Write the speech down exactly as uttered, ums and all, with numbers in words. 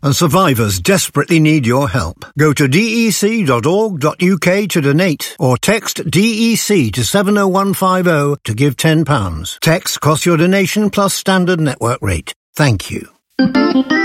and survivors desperately need your help. Go to dec dot org dot uk to donate, or text D E C to seven oh one five oh to give ten pounds. Text costs your donation plus standard network rate. Thank you.